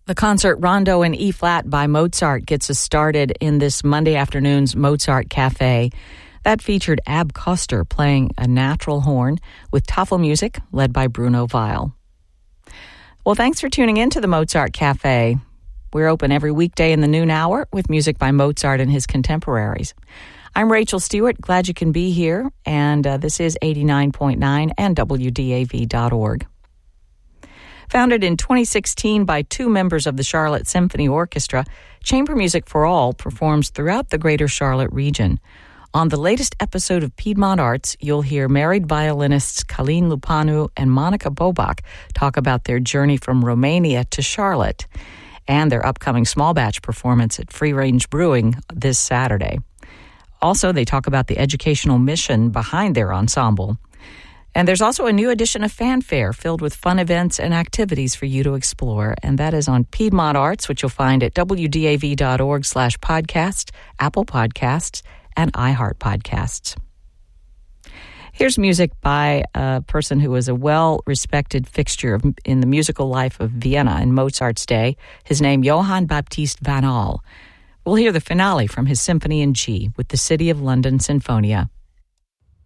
The concert Rondo in E-flat by Mozart gets us started in this Monday afternoon's Mozart Cafe. That featured Ab Koster playing a natural horn with Tafel music led by Bruno Weil. Well, thanks for tuning in to the Mozart Cafe. We're open every weekday in the noon hour with music by Mozart and his contemporaries. I'm Rachel Stewart. Glad you can be here. And this is 89.9 and WDAV.org. Founded in 2016 by two members of the Charlotte Symphony Orchestra, Chamber Music for All performs throughout the greater Charlotte region. On the latest episode of Piedmont Arts, you'll hear married violinists Călin Lupanu and Monica Bobach talk about their journey from Romania to Charlotte and their upcoming small batch performance at Free Range Brewing this Saturday. Also, they talk about the educational mission behind their ensemble. And there's also a new edition of Fanfare filled with fun events and activities for you to explore. And that is on Piedmont Arts, which you'll find at wdav.org/podcast, Apple Podcasts, and iHeart Podcasts. Here's music by a person who was a well-respected fixture in the musical life of Vienna in Mozart's day. His name, Johann Baptist van Al. We'll hear the finale from his Symphony in G with the City of London Sinfonia.